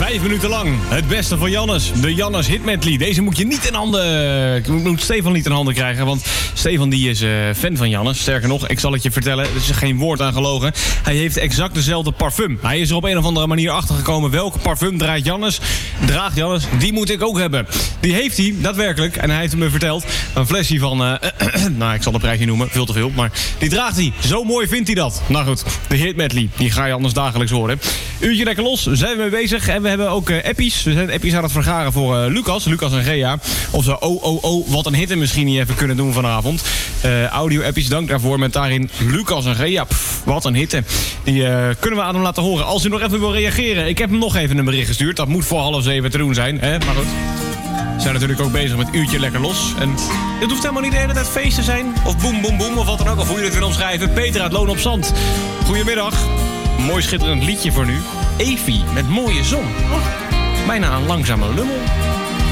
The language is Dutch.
5 minuten lang het beste van Jannes. De Jannes Hit Medley. Deze moet je niet in handen... moet Stefan niet in handen krijgen. Want Stefan die is fan van Jannes. Sterker nog, ik zal het je vertellen. Er is geen woord aan gelogen. Hij heeft exact dezelfde parfum. Hij is er op een of andere manier achtergekomen. Welke parfum draagt Jannes? Die moet ik ook hebben. Die heeft hij, daadwerkelijk. En hij heeft me verteld. Een flesje van... nou, ik zal de prijs niet noemen. Veel te veel. Maar die draagt hij. Zo mooi vindt hij dat. Nou goed, de Hit Medley. Die ga je anders dagelijks horen. Uurtje lekker los. Zijn we mee bezig. En we hebben ook appies. We zijn appies aan het vergaren voor Lucas en Gea. Of ze wat een hit misschien niet even kunnen doen vanavond. Audio-appies, dank daarvoor. Met daarin Lucas en Gea. Wat een hitte. Die kunnen we aan hem laten horen. Als u nog even wil reageren. Ik heb hem nog even een bericht gestuurd. Dat moet voor 6:30 te doen zijn. Hè? Maar goed. We zijn natuurlijk ook bezig met Uurtje lekker los. En het hoeft helemaal niet de hele tijd feest te zijn. Of boem, boem, boem. Of wat dan ook. Of hoe je het wil omschrijven. Peter uit Loon op Zand. Goedemiddag. Mooi schitterend liedje voor nu. Evie met mooie zon. Bijna een langzame lummel.